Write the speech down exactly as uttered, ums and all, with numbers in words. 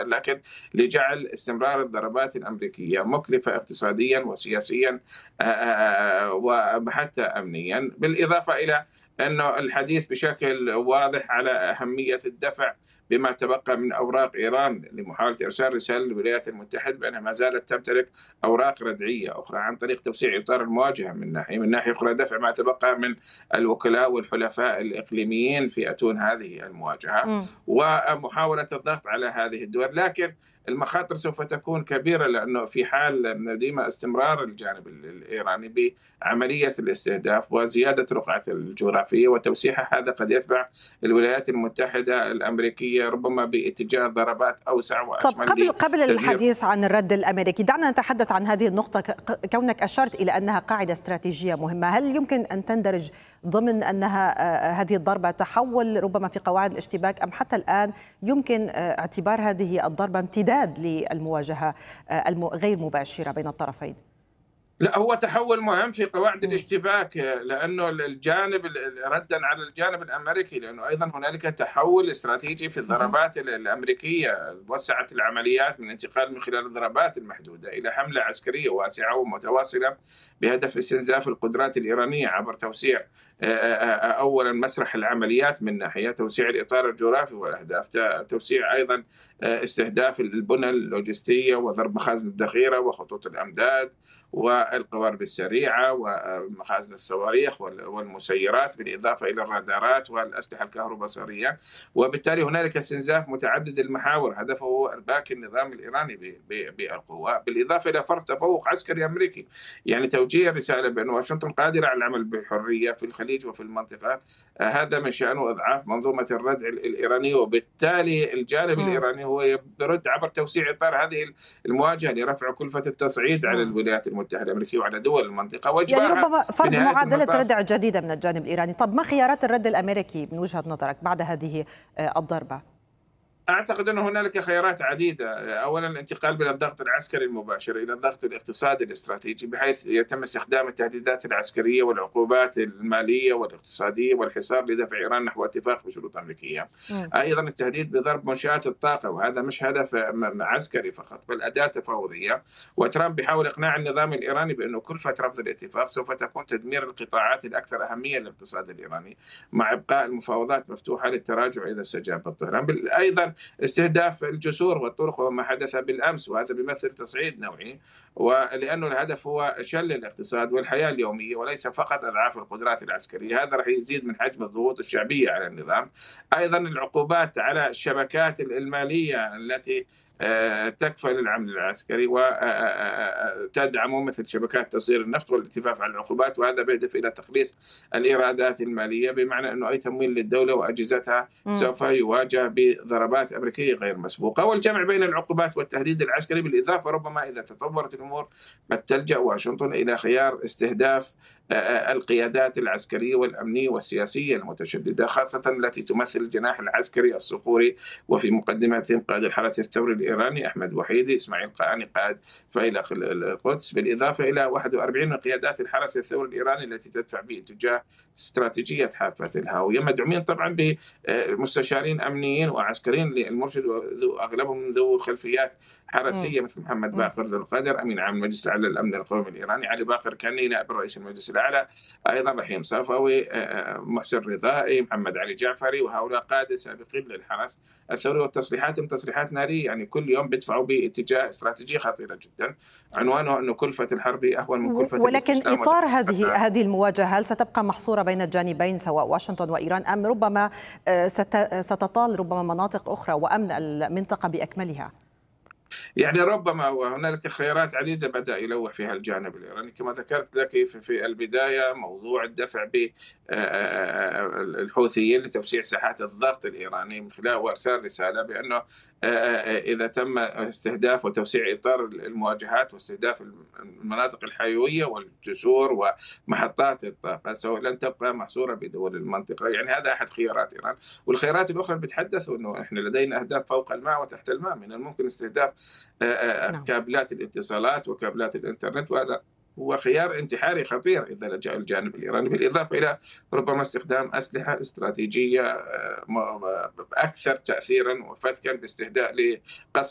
جدا، لكن لجعل استمرار الضربات الأمريكية مكلفة اقتصاديا وسياسيا آه، آه، وحتى أمنيا، بالإضافة إلى أنه الحديث بشكل واضح على أهمية الدفع بما تبقى من أوراق إيران لمحاولة إرسال رسالة للولايات المتحدة بأنها ما زالت تمتلك أوراق ردعية أخرى عن طريق توسيع إطار المواجهة من ناحية، من ناحية أخرى دفع ما تبقى من الوكلاء والحلفاء الإقليميين في أتون هذه المواجهة مم. ومحاولة الضغط على هذه الدول. لكن المخاطر سوف تكون كبيرة، لأنه في حال ديما استمرار الجانب الإيراني بعملية الاستهداف وزيادة رقعة الجغرافية وتوسيعها، هذا قد يتبع الولايات المتحدة الأمريكية ربما باتجاه ضربات أوسع طب وأشمل قبل قبل لتدمير. الحديث عن الرد الأمريكي، دعنا نتحدث عن هذه النقطة، ك- كونك أشرت إلى أنها قاعدة استراتيجية مهمة. هل يمكن أن تندرج ضمن أنها آه، هذه الضربة تحول ربما في قواعد الاشتباك، أم حتى الآن يمكن آه، اعتبار هذه الضربة امتداد للمواجهة آه، الم- غير مباشرة بين الطرفين؟ لا، هو تحول مهم في قواعد مم. الاشتباك، لانه الجانب ردا على الجانب الامريكي، لانه ايضا هنالك تحول استراتيجي في مهم. الضربات الامريكيه، وسعت العمليات من انتقال من خلال الضربات المحدوده الى حمله عسكريه واسعه ومتواصله بهدف استنزاف القدرات الايرانيه عبر توسيع اولا مسرح العمليات من ناحيه، توسيع الاطار الجغرافي والاهداف، توسيع ايضا استهداف البنى اللوجستيه وضرب مخازن الذخيره وخطوط الامداد والقوارب السريعة ومخازن الصواريخ والمسيرات، بالإضافة إلى الرادارات والأسلحة الكهروبصرية. وبالتالي هنالك استنزاف متعدد المحاور هدفه هو إرباك النظام الإيراني بالقوة، بالإضافة إلى فرض تفوق عسكري أمريكي، يعني توجيه رسالة بأن واشنطن قادرة على العمل بحرية في الخليج وفي المنطقة. هذا من شأنه إضعاف منظومة الردع الإيرانية، وبالتالي الجانب مم. الإيراني هو يرد عبر توسيع إطار هذه المواجهة لرفع كلفة التصعيد على مم. الولايات المتحدة الأمريكية وعلى دول المنطقة يعني وإجبارها ربما في فرض نهاية معادلة المطاف. ردع جديدة من الجانب الإيراني. طب ما خيارات الرد الأمريكي من وجهة نظرك بعد هذه آه، الضربة؟ أعتقد أن هنالك خيارات عديدة. أولا الانتقال من الضغط العسكري المباشر إلى الضغط الاقتصادي الاستراتيجي، بحيث يتم استخدام التهديدات العسكرية والعقوبات المالية والاقتصادية والحصار لدفع إيران نحو اتفاق بشروط أمريكية. مم. أيضا التهديد بضرب منشآت الطاقة، وهذا مش هدف عسكري فقط بل أداة تفاوضية، وترامب بيحاول إقناع النظام الإيراني بأنه كلفة رفض الاتفاق سوف تكون تدمير القطاعات الأكثر أهمية للاقتصاد الإيراني، مع إبقاء المفاوضات مفتوحة للتراجع إذا استجاب طهران. أيضا استهداف الجسور والطرق وما حدث بالأمس، وهذا بيمثل تصعيد نوعي، ولأنه الهدف هو شل الاقتصاد والحياة اليومية وليس فقط أضعاف القدرات العسكرية. هذا راح يزيد من حجم الضغوط الشعبية على النظام. أيضا العقوبات على الشبكات المالية التي تكفل العمل العسكري وتدعم مثل شبكات تصدير النفط والاتفاق على العقوبات، وهذا بيهدف إلى تقليص الإيرادات المالية، بمعنى أنه أي تمويل للدولة وأجهزتها مم. سوف يواجه بضربات أمريكية غير مسبوقة. والجمع بين العقوبات والتهديد العسكري، بالإضافة ربما إذا تطورت الأمور قد تلجأ واشنطن إلى خيار استهداف القيادات العسكرية والأمنية والسياسية المتشددة، خاصة التي تمثل الجناح العسكري الصقوري، وفي مقدمتهم قائد الحرس الثوري الإيراني أحمد وحيدي، إسماعيل قاني قائد فيلق القدس، بالإضافة إلى واحد وأربعين من قيادات الحرس الثوري الإيراني التي تدفع باتجاه استراتيجية حافة الهاوية، مدعومين طبعا بمستشارين أمنيين وعسكريين للمرشد، وأغلبهم ذو خلفيات حرسية مثل محمد مم. باقر ذو القدر أمين عام المجلس الأعلى للأمن القومي الإيراني، علي باقر كني نائب رئيس المجلس الأعلى، أيضا رحيم صفوي، محسن رضائي، محمد علي جعفري، وهؤلاء قادة سابقين للحرس الثوري، والتصريحاتهم تصريحات نارية، يعني كل يوم بيدفعوا باتجاه استراتيجية خطيرة جدا عنوانه أنه كلفة الحرب أهون من كلفة ولكن الاستسلام. إطار هذه هذه المواجهة هل ستبقى محصورة بين الجانبين سواء واشنطن وإيران، أم ربما ستطال ربما مناطق أخرى وأمن المنطقة بأكملها؟ يعني ربما، وهنالك خيارات عديدة بدأ يلوح فيها الجانب الإيراني كما ذكرت لك في البداية، موضوع الدفع بالحوثيين لتوسيع ساحات الضغط الإيراني من خلال وإرسال رسالة بأنه إذا تم استهداف وتوسيع إطار المواجهات واستهداف المناطق الحيوية والجسور ومحطات الطاقة لن تبقى محصورة بدول المنطقة. يعني هذا أحد خيارات إيران، والخيارات الأخرى بتحدث أنه إحنا لدينا أهداف فوق الماء وتحت الماء، من الممكن استهداف نعم. كابلات الاتصالات وكابلات الإنترنت، وهذا هو خيار انتحاري خطير إذا لجأ الجانب الإيراني، بالإضافة إلى ربما استخدام أسلحة استراتيجية أكثر تأثيرا وفتكا باستهداف لقصف